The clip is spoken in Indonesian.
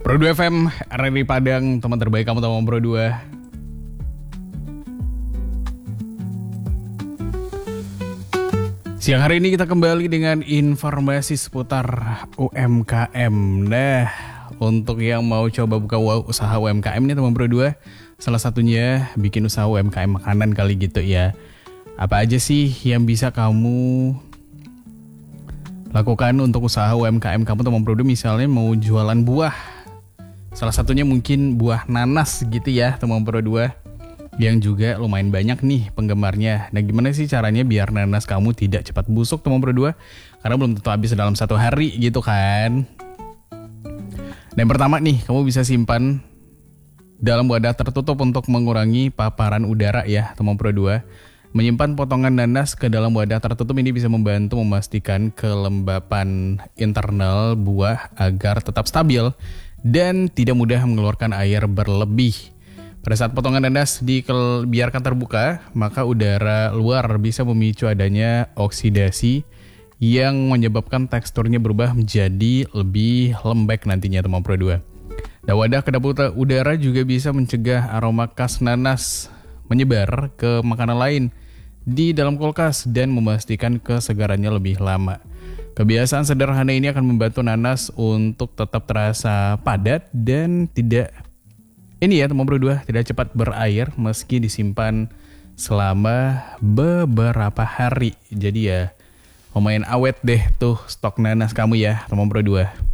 Pro 2 FM, RRI Padang, teman terbaik kamu teman Pro 2. Siang hari ini kita kembali dengan informasi seputar UMKM. Nah, untuk yang mau coba buka usaha UMKM nih teman Pro 2, salah satunya bikin usaha UMKM makanan kali gitu ya. Apa aja sih yang bisa kamu lakukan untuk usaha UMKM kamu teman Pro 2? Misalnya mau jualan buah. Salah satunya mungkin buah nanas gitu ya teman Pro 2, yang juga lumayan banyak nih penggemarnya. Nah, gimana sih caranya biar nanas kamu tidak cepat busuk teman Pro 2? Karena belum tentu habis dalam 1 hari gitu kan. Dan yang pertama nih, kamu bisa simpan dalam wadah tertutup untuk mengurangi paparan udara ya teman Pro 2. Menyimpan potongan nanas ke dalam wadah tertutup ini bisa membantu memastikan kelembapan internal buah agar tetap stabil dan tidak mudah mengeluarkan air berlebih. Pada saat potongan nanas dibiarkan terbuka, maka udara luar bisa memicu adanya oksidasi yang menyebabkan teksturnya berubah menjadi lebih lembek nantinya teman Pro 2. Dan wadah kedap udara juga bisa mencegah aroma khas nanas menyebar ke makanan lain di dalam kulkas dan memastikan kesegarannya lebih lama. Kebiasaan sederhana ini akan membantu nanas untuk tetap terasa padat dan tidak teman Pro 2, tidak cepat berair meski disimpan selama beberapa hari. Jadi ya lumayan awet deh tuh stok nanas kamu ya teman Pro 2.